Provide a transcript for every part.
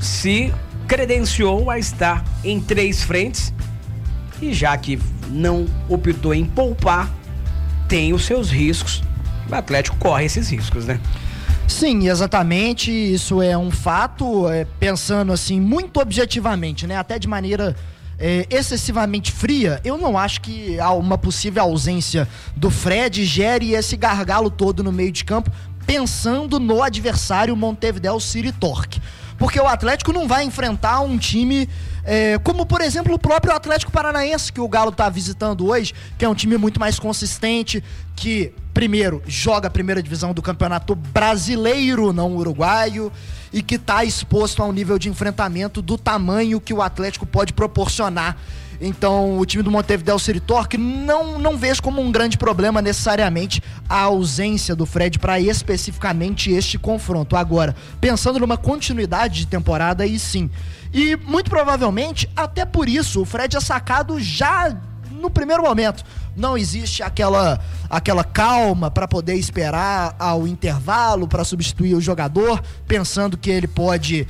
se credenciou a estar em 3 frentes e já que não optou em poupar, tem os seus riscos. O Atlético corre esses riscos, né? Sim, exatamente, isso é um fato, pensando assim, muito objetivamente, né, até de maneira excessivamente fria, eu não acho que uma possível ausência do Fred gere esse gargalo todo no meio de campo, pensando no adversário Montevideo City Torque. Porque o Atlético não vai enfrentar um time como, por exemplo, o próprio Atlético Paranaense, que o Galo está visitando hoje, que é um time muito mais consistente, que, primeiro, joga a primeira divisão do Campeonato Brasileiro, não uruguaio, e que está exposto a um nível de enfrentamento do tamanho que o Atlético pode proporcionar. Então, o time do Montevideo City Torque não vejo como um grande problema necessariamente a ausência do Fred para especificamente este confronto. Agora, pensando numa continuidade de temporada, aí sim. E muito provavelmente, até por isso, o Fred é sacado já no primeiro momento. Não existe aquela calma para poder esperar ao intervalo para substituir o jogador, pensando que ele pode...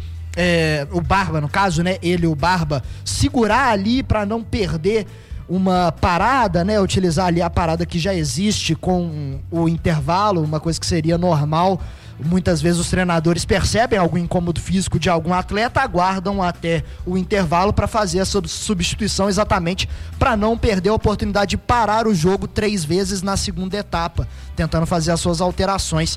o Barba, no caso, né? O Barba, segurar ali para não perder uma parada, né? Utilizar ali a parada que já existe com o intervalo, uma coisa que seria normal. Muitas vezes os treinadores percebem algum incômodo físico de algum atleta, aguardam até o intervalo para fazer a substituição, exatamente para não perder a oportunidade de parar o jogo 3 vezes na segunda etapa, tentando fazer as suas alterações.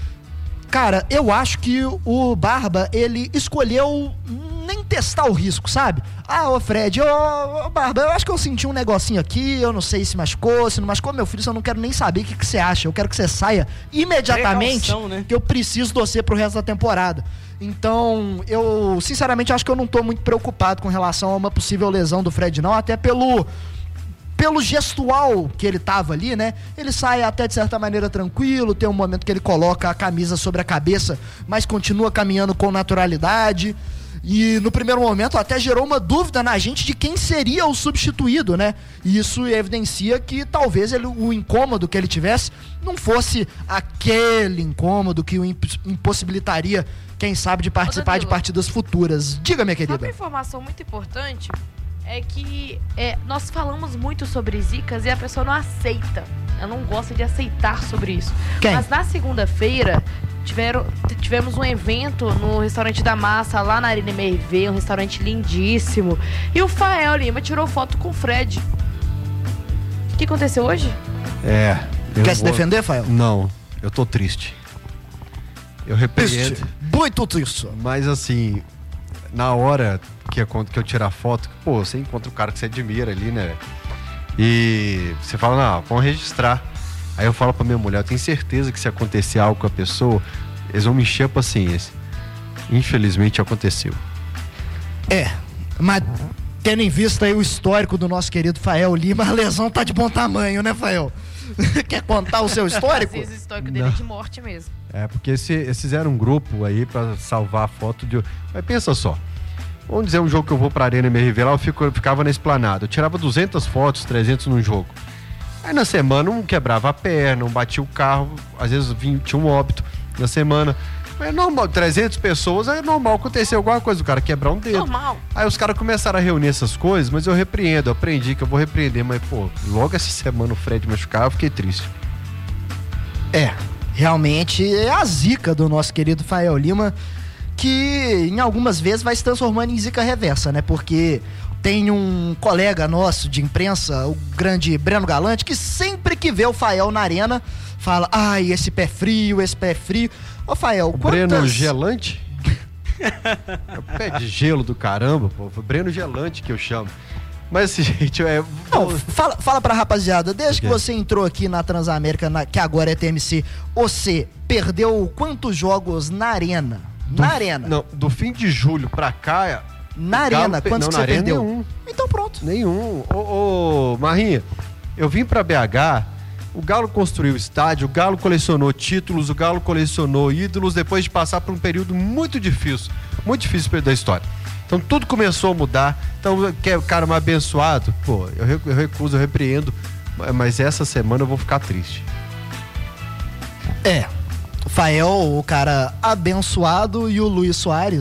Cara, eu acho que o Barba, ele escolheu nem testar o risco, sabe? Ô Fred, Barba, eu acho que eu senti um negocinho aqui, eu não sei se machucou, se não machucou, meu filho, eu não quero nem saber o que você acha, eu quero que você saia imediatamente, precaução, né? Que eu preciso torcer pro resto da temporada. Então, eu sinceramente acho que eu não tô muito preocupado com relação a uma possível lesão do Fred, não, até pelo gestual que ele tava ali, né? Ele sai até de certa maneira tranquilo, tem um momento que ele coloca a camisa sobre a cabeça, mas continua caminhando com naturalidade. E no primeiro momento até gerou uma dúvida na gente de quem seria o substituído, né? E isso evidencia que talvez o incômodo que ele tivesse não fosse aquele incômodo que o impossibilitaria, quem sabe, de participar de partidas futuras. Diga, minha querida. Uma informação muito importante é que nós falamos muito sobre zicas e a pessoa não aceita. Ela não gosta de aceitar sobre isso. Quem? Mas na segunda-feira tivemos um evento no Restaurante da Massa, lá na Arena MRV, um restaurante lindíssimo. E o Fael Lima tirou foto com o Fred. O que aconteceu hoje? Quer se defender, Fael? Não, eu tô triste. Eu repreendo. Muito triste. Mas assim, na hora que eu tirar foto, pô, você encontra o cara que você admira ali, né? E você fala, não, vamos registrar. Aí eu falo pra minha mulher, eu tenho certeza que se acontecer algo com a pessoa, eles vão me encher a paciência. Infelizmente aconteceu. Mas tendo em vista aí o histórico do nosso querido Fael Lima, a lesão tá de bom tamanho, né, Fael? Quer contar o seu histórico? Às vezes o histórico dele é de morte mesmo. Porque eles fizeram um grupo aí pra salvar a foto de... Mas pensa só, vamos dizer um jogo que eu vou pra Arena MRV lá, eu ficava na esplanada, eu tirava 200 fotos, 300 num jogo. Aí na semana um quebrava a perna, um batia o carro, às vezes tinha um óbito na semana. É normal, 300 pessoas, é normal acontecer alguma coisa, o cara quebrar um dedo. Normal. Aí os caras começaram a reunir essas coisas, mas eu repreendo, eu aprendi que eu vou repreender, mas pô, logo essa semana o Fred machucar, eu fiquei triste. Realmente é a zica do nosso querido Fael Lima, que em algumas vezes vai se transformando em zica reversa, né? Porque tem um colega nosso de imprensa, o grande Breno Galante, que sempre que vê o Fael na arena, fala, esse pé frio. Ô Fael, Breno Gelante? É o pé de gelo do caramba, pô. Foi Breno Gelante que eu chamo. Mas assim, gente, Não, fala pra rapaziada, desde que você entrou aqui na Transamérica, que agora é TMC, você perdeu quantos jogos na arena? Não, do fim de julho pra cá... Na arena, quantos que você perdeu? Nenhum. Então pronto. Nenhum. Ô, Marrinha, eu vim pra BH, o Galo construiu o estádio, o Galo colecionou títulos, o Galo colecionou ídolos, depois de passar por um período muito difícil da história. Então tudo começou a mudar. Então, quer o cara mais abençoado? Pô, eu recuso, eu repreendo, mas essa semana eu vou ficar triste. O Fael, o cara abençoado, e o Luiz Soares,